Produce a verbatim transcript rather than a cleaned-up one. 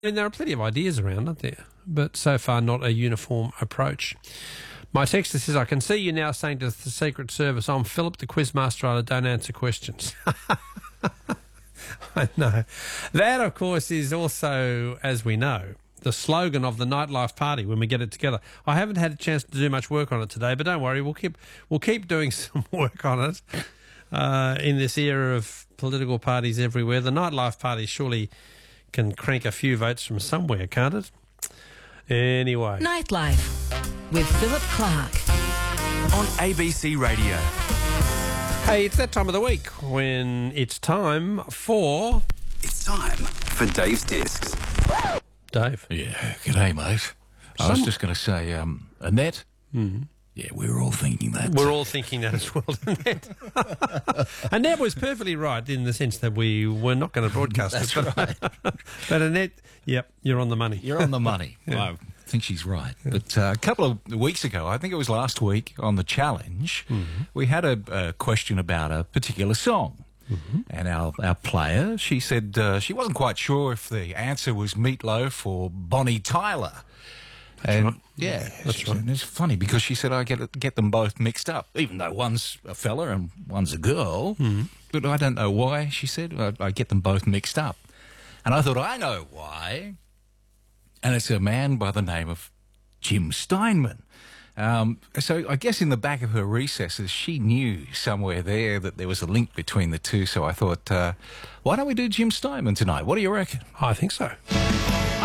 mean, there are plenty of ideas around, aren't there? But so far, not a uniform approach. My texter says, I can see you now saying to the Secret Service, I'm Philip, the quizmaster, I don't answer questions. I know. That, of course, is also, as we know, the slogan of the nightlife party when we get it together. I haven't had a chance to do much work on it today, but don't worry, we'll keep we'll keep doing some work on it uh, in this era of political parties everywhere. The nightlife party surely can crank a few votes from somewhere, can't it? Anyway. Nightlife with Philip Clark on A B C Radio. Hey, it's that time of the week when it's time for... It's time for Dave's Discs. Dave. Yeah, g'day, mate. I Some... was just going to say, um, Annette. Mm-hmm. Yeah, we were all thinking that. We're all thinking that as well, Annette. Annette was perfectly right in the sense that we were not going to broadcast That's it. right. But Annette, yep, you're on the money. You're on the money. Yeah. I think she's right. Yeah. But uh, a couple of weeks ago, I think it was last week, on the challenge, mm-hmm. we had a, a question about a particular song. Mm-hmm. And our, our player, she said uh, she wasn't quite sure if the answer was Meatloaf or Bonnie Tyler. That's and right. yeah, that's right. It's funny because she said I get get them both mixed up, even though one's a fella and one's a girl. Mm-hmm. But I don't know why. She said I, I get them both mixed up, and I thought I know why. And it's a man by the name of Jim Steinman. Um, so I guess in the back of her recesses, she knew somewhere there that there was a link between the two. So I thought, uh, why don't we do Jim Steinman tonight? What do you reckon? I think so.